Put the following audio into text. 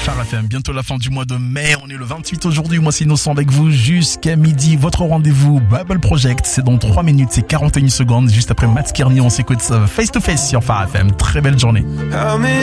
Phare FM, bientôt la fin du mois de mai, on est le 28 aujourd'hui, moi c'est Innocent avec vous jusqu'à midi. Votre rendez-vous Bubble Project, c'est dans 3 minutes, c'est 41 secondes, juste après Matt Kearney, on s'écoute Face to Face sur Phare FM. Très belle journée.